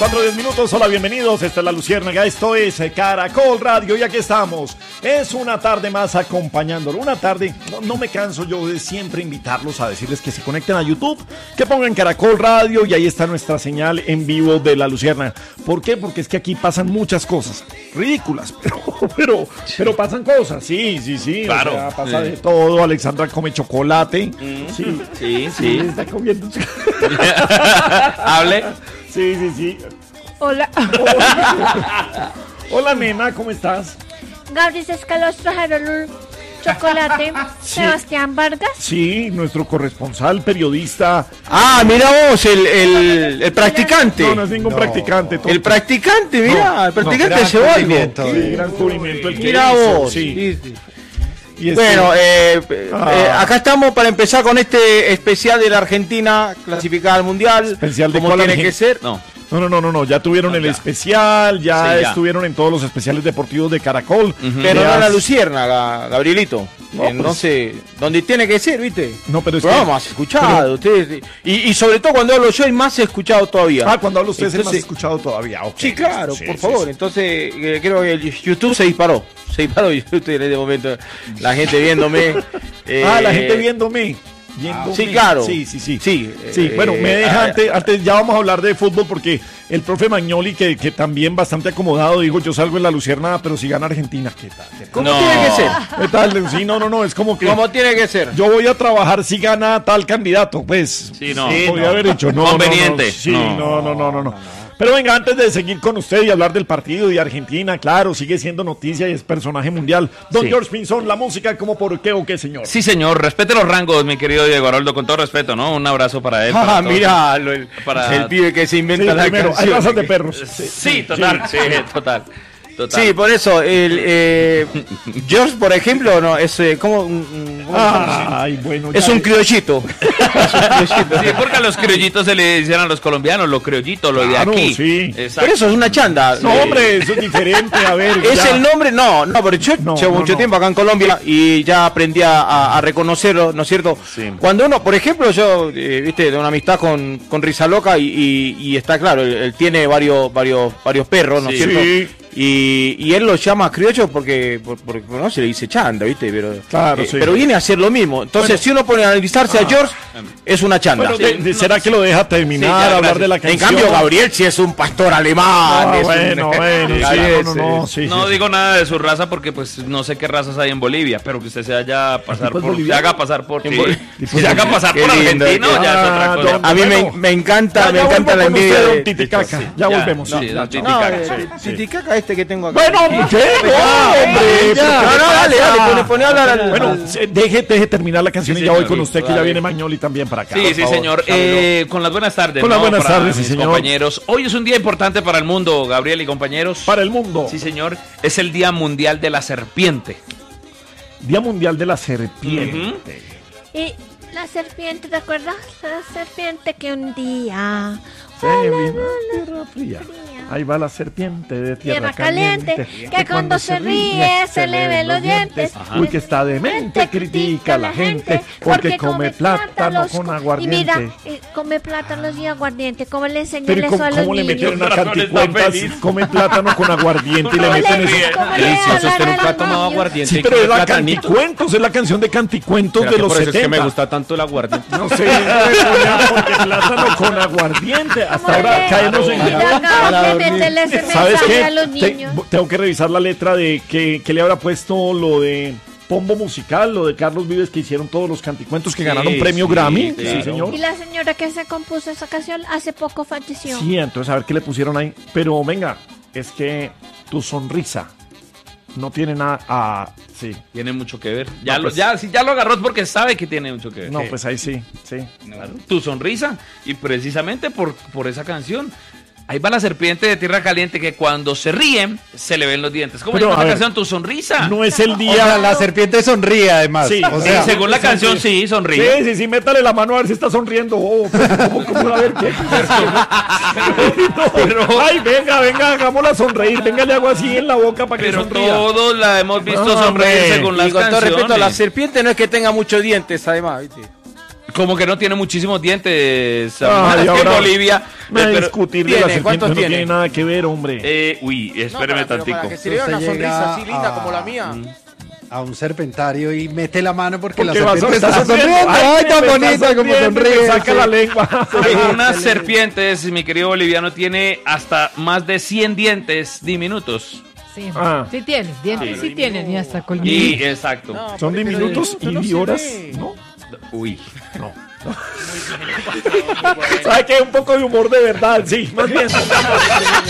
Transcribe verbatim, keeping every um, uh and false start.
cuatro diez minutos, hola, bienvenidos, esta es La Luciérnaga, esto es Caracol Radio y aquí estamos. Es una tarde más acompañándolo, una tarde, no, no me canso yo de siempre invitarlos a decirles que se conecten a YouTube, que pongan Caracol Radio y ahí está nuestra señal en vivo de La Luciérnaga. ¿Por qué? Porque es que aquí pasan muchas cosas, ridículas, pero, pero, pero pasan cosas, sí, sí, sí, claro, o sea, pasa sí. de todo. Alexandra come chocolate, Mm. sí, Sí, sí, sí. está comiendo chocolate. Hable. Sí, sí, sí. Hola. Hola, nena, ¿cómo estás? Gabriel Escalos trajeron un chocolate. Sí. Sebastián Vargas. Sí, nuestro corresponsal, periodista. Ah, mira vos, el, el, el practicante. No, no es ningún practicante. tonto. El practicante, mira, No, el practicante no, de Ceballos. gran cubrimiento. Sí, gran cubrimiento el que Mira hizo, vos. sí. Sí, sí. Y este- Bueno, eh, Ah. eh, acá estamos para empezar con este especial de la Argentina clasificada al Mundial. ¿Especial de como cuál tiene Argen- que ser. No. No, no, no, no, no, ya tuvieron No, el ya. especial, ya, Sí, ya. estuvieron en todos los especiales deportivos de Caracol. Pero Ya- no la Luciérnaga, Gabrielito. No, Eh, No, pues- sé, donde tiene que ser, ¿viste? No, pero es Programa que- más escuchado, ustedes. Y, y sobre todo cuando hablo yo, hay más escuchado todavía. Ah, cuando hablo usted es el más Entonces- escuchado todavía. ok. Sí, claro, Sí, por sí, favor. sí. Entonces, eh, creo que el YouTube se disparó. Se disparó YouTube en este momento. La gente viéndome. eh, Ah, la gente viéndome. viéndome. Sí, claro. Sí, sí, sí. Sí, Sí, eh, bueno, me deja ah, antes, antes, ya vamos a hablar de fútbol porque el profe Magnoli, que, que también bastante acomodado, dijo, yo salgo en la Luciérnaga, pero si gana Argentina, ¿qué tal? ¿Qué tal? ¿Cómo No. tiene que ser? ¿Qué tal? Sí, no, no, no, es como que Como tiene que ser. yo voy a trabajar si gana tal candidato, pues. Sí, no. Podría no. haber dicho, no, no, no, Conveniente. sí, No. no, no, no, no, no. Pero venga, antes de seguir con usted y hablar del partido de Argentina, claro, sigue siendo noticia y es personaje mundial. Don Sí. George Pinzón, la música, ¿cómo por qué o qué, señor? Sí, señor, respete los rangos, mi querido Diego Aroldo, con todo respeto, ¿no? Un abrazo para él. Ah, para todos. mira, lo- el, Para- el pibe que se Sí, inventa la primero, hay canción. razas de perros. Sí, total, sí, total. Total. Sí, por eso, el, eh, George, por ejemplo, no, es eh, como un, un- ¿cómo se llama? Ay, bueno. Es ya- un criollito. Sí, porque a los criollitos se le decían a los colombianos, los criollitos, lo de Claro, aquí. sí. Exacto. Pero eso es una chanda. No, Eh, hombre, eso es diferente, a ver. Es ya. el nombre, no, no, pero yo No, llevo no, mucho no. tiempo acá en Colombia y ya aprendí a, a- a reconocerlo, ¿no es cierto? Sí. Cuando uno, por ejemplo, yo, eh, viste, de una amistad con, con Risa Loca y, y- y está claro, él, él tiene varios, varios, varios perros, ¿no es Sí. cierto? Sí. Y, y él lo llama criollo porque, por- porque no se le dice chanda, ¿viste? Pero, Claro, eh, sí. pero viene a ser lo mismo. Entonces, si uno pone a analizarse a George, es una chanda. Bueno, de- de- ¿será que lo deja terminar, Sí, ya, hablar gracias. de la En canción? cambio, Gabriel sí es un pastor alemán. Ah, es un- bueno, bueno, sí, Sí, no, no, no, sí. sí, No sí. digo nada de su raza porque pues no sé qué razas hay en Bolivia, pero que usted se haya pasar tipo es por, se boliviano? haga pasar por, En sí, Bol- se haga pasar Qué por lindo, argentino, qué- ya es otra Ah, cosa. don- A mí Bueno. me, me encanta, Ya, me ya encanta vuelvo la con envidia. usted, de- don Titicaca. sí, Ya ya, volvemos. sí, Ya, don ya. No, Titicaca, eh, sí, sí. Titicaca este que tengo acá. Bueno, ¿qué? No, hombre, Ya, ¿pero qué no, no, dale, pasa? dale, pone, pone a hablar al- Bueno, al- se- deje, deje terminar la canción Sí, y ya voy señor, con listo, usted, que ya dale. viene Magnoli también para acá. Sí, por sí, favor. señor. Eh, con las buenas tardes. Con las ¿no? buenas Para tardes, sí, mis señor. compañeros. Hoy es un día importante para el mundo, Gabriel y compañeros. Para el mundo. Sí, señor. Es el Día Mundial de la Serpiente. Día Mundial de la Serpiente. Y la serpiente, ¿te acuerdas? La serpiente que un día. Se vino tierra fría. Ahí va la serpiente de tierra, Tierra caliente, que cuando se ríe se le ven los dientes. Uy, que está demente, critica a la gente porque come plátano con Y aguardiente. mira, eh, come plátanos y aguardiente. ¿Cómo le enseñan Pero ¿y eso cómo, a los cómo le niños? metieron a Plátano está canticuentas? feliz. Comen plátano con aguardiente y le ¿Cómo meten le- eso. cómo le Delicioso, hablan usted a nunca los ha tomado niños? aguardiente. Sí, pero es la platanito. canticuentos, es la canción de canticuentos ¿Será de que los por eso es que me setenta. gusta tanto el aguardiente? No sé, porque plátano con aguardiente. Hasta ¿Cómo ahora le- caemos en... Mira, Gabriel, métele ese ¿Sabes mensaje qué? a los Te- niños. tengo que revisar la letra de que, que le habrá puesto lo de Pombo Musical, lo de Carlos Vives, que hicieron todos los canticuentos que Sí, ganaron premio sí, Grammy. Sí, claro. señor. Y la señora que se compuso esa canción hace poco falleció. Sí, entonces a ver qué le pusieron ahí. Pero venga, es que tu sonrisa no tiene nada. Ah, sí. Tiene mucho que ver. Ya, No, lo, pues- ya, si ya lo agarró es porque sabe que tiene mucho que ver. No, Sí. pues ahí sí, sí. Claro, tu sonrisa. Y precisamente por, por esa canción. Ahí va la serpiente de tierra caliente que cuando se ríe se le ven los dientes. ¿Cómo Pero, llama a la ver, canción? Tu sonrisa. No es el O día. sea, la serpiente sonríe además. Sí, o Sí, sea, según la canción, sí, sonríe. Sí, sí, sí, métale la mano a ver si está sonriendo. Oh, pues, ¿cómo, cómo, a ver qué? No, Pero- ay, venga, venga, hagámosla sonreír. Venga, le hago así en la boca para que Pero sonría. todos la hemos visto No, sonreír hombre. según Y las con todo canciones. respeto, la serpiente no es que tenga muchos dientes, además, ¿viste? Como que no tiene muchísimos dientes. Ay, es que ahora Bolivia. Me eh, pero- discutir de ¿tiene? la serpiente ¿Cuántos no tiene? tiene nada que ver, hombre. eh, uy, espéreme No, para- pero tantico. para que se le vea una Usted sonrisa llega así linda a- como la mía. A un serpentario y mete la mano porque, Porque la va a serpiente está sonriendo. sonriendo. Ay, tan me está bonita como sonriendo, sonríe. me saca sí. la lengua. Algunas serpientes, mi querido boliviano, tiene hasta más de cien dientes diminutos. Sí, Ah. sí tienen, dientes sí, tienen y hasta Y colmillos. exacto. No, Son pero diminutos diminuto no y se horas, ve. ¿no? Uy. ¿Sabe qué? Un poco de humor de verdad, sí. Más bien.